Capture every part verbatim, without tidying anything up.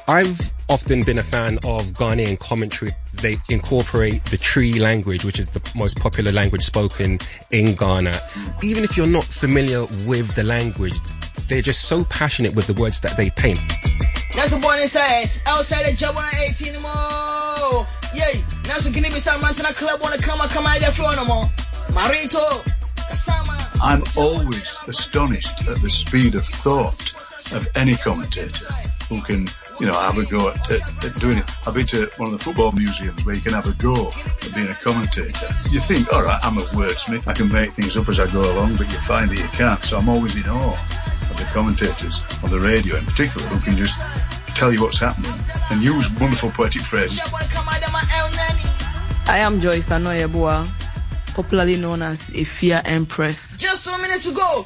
I've often been a fan of Ghanaian commentary. They incorporate the Tree language, which is the most popular language spoken in Ghana. Even if you're not familiar with the language, they're just so passionate with the words that they paint. That's the one inside. Outside the job on eighteen more. Yay. Now so can you be some man to the club wanna come and come out there floor no more. Marito. Kasama. I'm always astonished at the speed of thought of any commentator who can, you know, have a go at, at, at doing it. I've been to one of the football museums where you can have a go at being a commentator. You think, all right, I'm a wordsmith, I can make things up as I go along, but you find that you can't. So I'm always in awe of the commentators on the radio in particular who can just tell you what's happening and use wonderful poetic phrases. I am Joyce Anoyebua, popularly known as Ifia Empress. Just two minutes to go.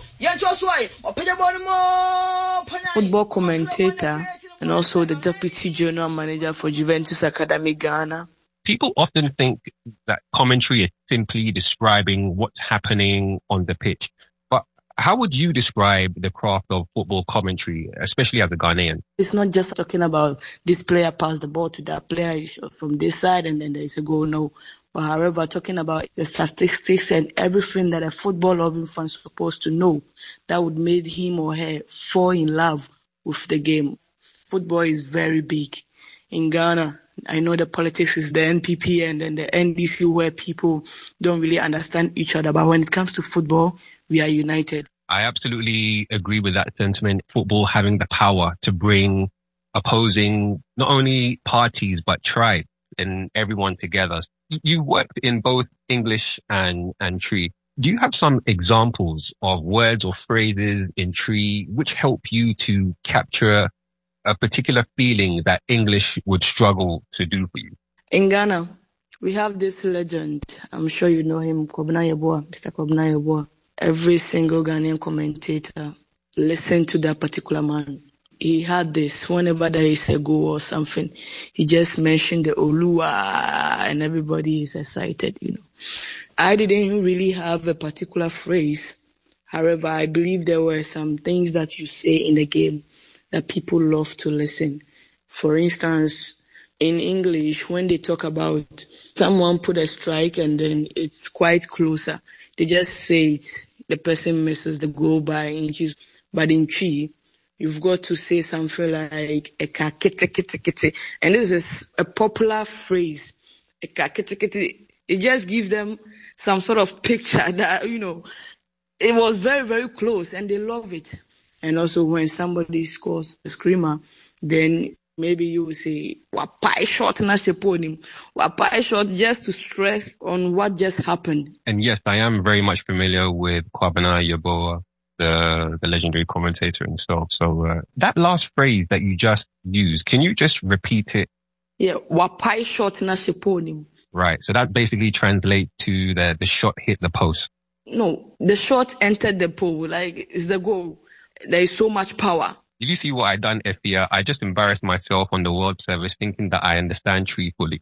Football commentator and also the deputy general manager for Juventus Academy Ghana. People often think that commentary is simply describing what's happening on the pitch. But how would you describe the craft of football commentary, especially as a Ghanaian? It's not just talking about this player passed the ball to that player from this side and then there's a goal, no. But however, talking about the statistics and everything that a football-loving fan is supposed to know that would make him or her fall in love with the game. Football is very big. In Ghana, I know the politics is the N P P and then the N D C where people don't really understand each other. But when it comes to football, we are united. I absolutely agree with that sentiment. Football having the power to bring opposing not only parties but tribes and everyone together. You worked in both English and, and Tree. Do you have some examples of words or phrases in Tree which help you to capture a particular feeling that English would struggle to do for you? In Ghana, we have this legend. I'm sure you know him, Kwabena Yeboah, Mister Kwabena Yeboah. Every single Ghanaian commentator listened to that particular man. He had this, whenever there is a goal or something, he just mentioned the Oluwa and everybody is excited, you know. I didn't really have a particular phrase. However, I believe there were some things that you say in the game that people love to listen. For instance, in English, when they talk about someone put a strike and then it's quite closer, they just say it. The person misses the goal by inches. But in Tree, you've got to say something like "eka kete kete kete," and this is a popular phrase. "Eka kete kete." It just gives them some sort of picture that, you know, it was very, very close, and they love it. And also, when somebody scores a screamer, then maybe you will say "wapai shot na sheponim," "wapai shot," just to stress on what just happened. And yes, I am very much familiar with Kwabena Yeboah, the, the legendary commentator and stuff. So uh, that last phrase that you just used, can you just repeat it? Yeah, "wapai shot na sheponim." Right. So that basically translates to the, the shot hit the post. No, the shot entered the pole. Like, it's the goal. There is so much power. Did you see what I done, Effia? I just embarrassed myself on the World Service thinking that I understand Tree fully.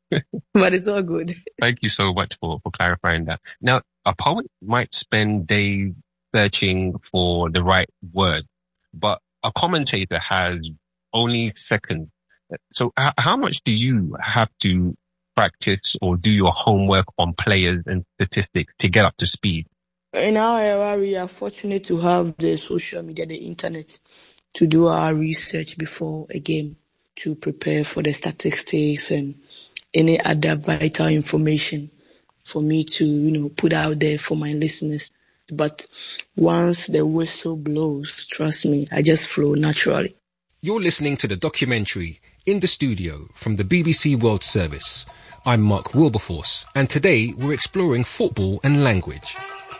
But it's all good. Thank you so much for, for clarifying that. Now, a poet might spend days searching for the right word, but a commentator has only seconds. So h- how much do you have to practice or do your homework on players and statistics to get up to speed? In our era, we are fortunate to have the social media, the internet, to do our research before a game, to prepare for the statistics and any other vital information for me to, you know, put out there for my listeners. But once the whistle blows, trust me, I just flow naturally. You're listening to the documentary In the Studio from the B B C World Service. I'm Mark Wilberforce, and today we're exploring football and language.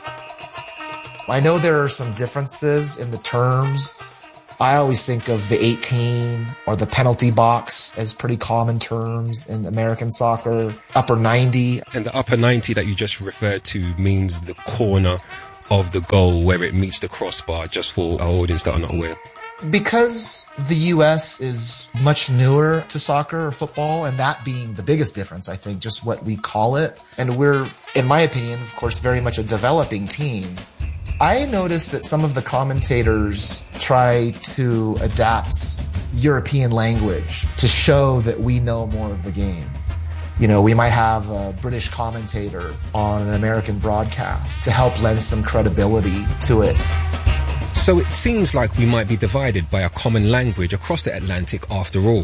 I know there are some differences in the terms. I always think of the eighteen or the penalty box as pretty common terms in American soccer. Upper ninety. And the upper ninety that you just referred to means the corner of the goal where it meets the crossbar, just for our audience that are not aware. Because the U S is much newer to soccer or football, and that being the biggest difference, I think, just what we call it. And we're, in my opinion, of course, very much a developing team. I noticed that some of the commentators try to adapt European language to show that we know more of the game. You know, we might have a British commentator on an American broadcast to help lend some credibility to it. So it seems like we might be divided by a common language across the Atlantic after all.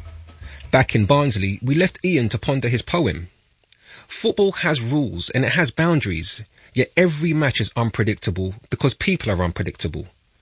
Back in Barnsley, we left Ian to ponder his poem. Football has rules and it has boundaries, yet every match is unpredictable because people are unpredictable.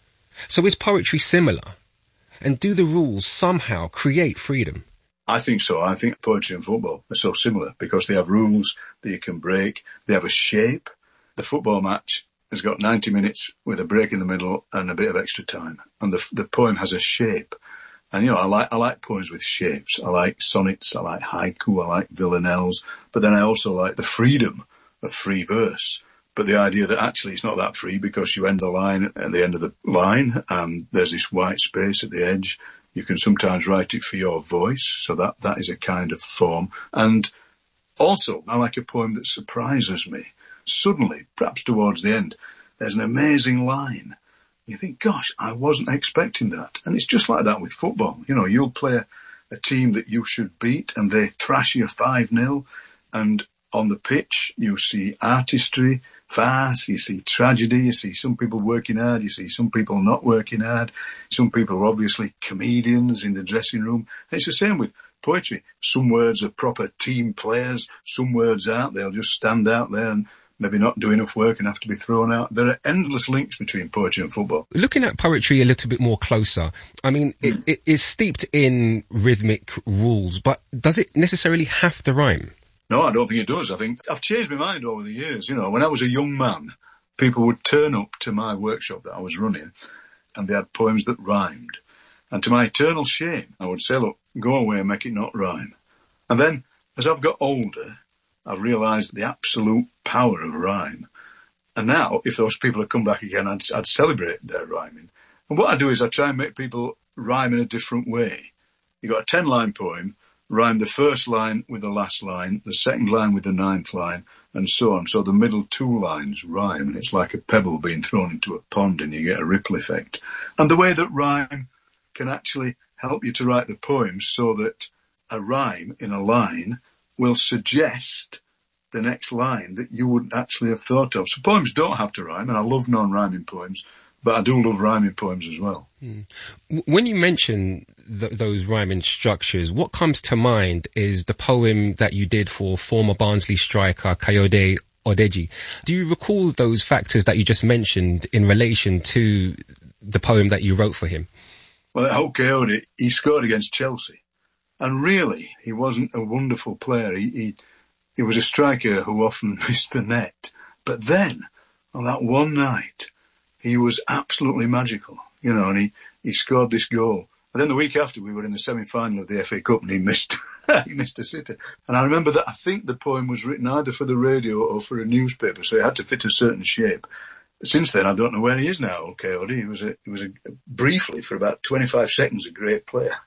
So is poetry similar? And do the rules somehow create freedom? I think so. I think poetry and football are so similar because they have rules that you can break. They have a shape. The football match has got ninety minutes with a break in the middle and a bit of extra time. And the the poem has a shape. And, you know, I like I like poems with shapes. I like sonnets. I like haiku. I like villanelles. But then I also like the freedom of free verse. But the idea that actually it's not that free because you end the line at the end of the line and there's this white space at the edge. You can sometimes write it for your voice, so that, that is a kind of form. And also, I like a poem that surprises me. Suddenly, perhaps towards the end, there's an amazing line. You think, gosh, I wasn't expecting that. And it's just like that with football. You know, you'll play a, a team that you should beat and they thrash you five nil. And on the pitch, you see artistry, farce, you see tragedy, you see some people working hard, you see some people not working hard. Some people are obviously comedians in the dressing room. And it's the same with poetry. Some words are proper team players, some words aren't. They'll just stand out there and maybe not do enough work and have to be thrown out. There are endless links between poetry and football. Looking at poetry a little bit more closer, I mean, it, it is steeped in rhythmic rules, but does it necessarily have to rhyme? No, I don't think it does. I think I've changed my mind over the years. You know, when I was a young man, people would turn up to my workshop that I was running and they had poems that rhymed. And to my eternal shame, I would say, look, go away and make it not rhyme. And then, as I've got older, I've realised the absolute power of rhyme. And now, if those people had come back again, I'd, I'd celebrate their rhyming. And what I do is I try and make people rhyme in a different way. You've got a ten-line poem, rhyme the first line with the last line, the second line with the ninth line, and so on. So the middle two lines rhyme, and it's like a pebble being thrown into a pond, and you get a ripple effect. And the way that rhyme can actually help you to write the poem so that a rhyme in a line will suggest the next line that you wouldn't actually have thought of. So poems don't have to rhyme, and I love non-rhyming poems, but I do love rhyming poems as well. Mm. When you mention th- those rhyming structures, what comes to mind is the poem that you did for former Barnsley striker Kayode Odeji. Do you recall those factors that you just mentioned in relation to the poem that you wrote for him? Well, at Kayode, he scored against Chelsea. And really, he wasn't a wonderful player. He, he, he was a striker who often missed the net. But then, on that one night, he was absolutely magical, you know, and he, he scored this goal. And then the week after, we were in the semi-final of the F A Cup, and he missed he missed a sitter. And I remember that I think the poem was written either for the radio or for a newspaper, so it had to fit a certain shape. Since then, I don't know where he is now, Kayode. He was a, he was a, briefly, for about twenty-five seconds, a great player.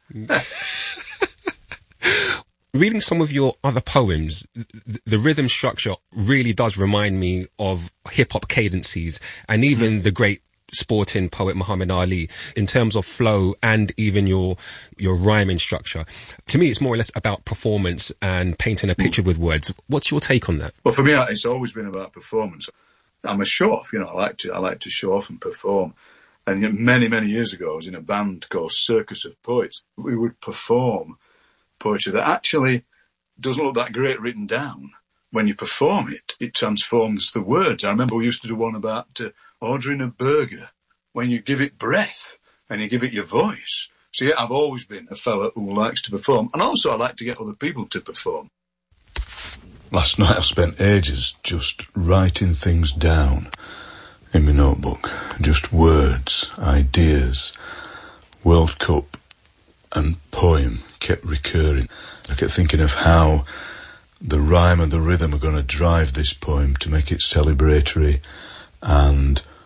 Reading some of your other poems, the, the rhythm structure really does remind me of hip-hop cadences and even mm. the great sporting poet Muhammad Ali in terms of flow and even your your rhyming structure. To me, it's more or less about performance and painting a picture mm. with words. What's your take on that? Well, for me, it's always been about performance. I'm a show-off, you know, I like to I like to show off and perform. And you know, many, many years ago, I was in a band called Circus of Poets. We would perform poetry that actually doesn't look that great written down. When you perform it, it transforms the words. I remember we used to do one about uh, ordering a burger when you give it breath and you give it your voice. So yeah, I've always been a fella who likes to perform. And also I like to get other people to perform. Last night I spent ages just writing things down in my notebook. Just words, ideas, World Cup and poem kept recurring. I kept thinking of how the rhyme and the rhythm are going to drive this poem to make it celebratory and